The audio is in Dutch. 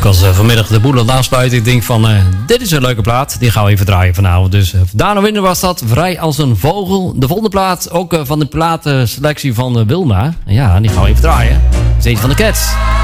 Ik was vanmiddag de boel aan het aansluiten. Ik denk van, dit is een leuke plaat. Die gaan we even draaien vanavond. Dus Dano Winter was dat. Vrij als een vogel. De volgende plaat, ook van de platenselectie van Wilma. Ja, die gaan we even draaien. Dat is een van de Cats.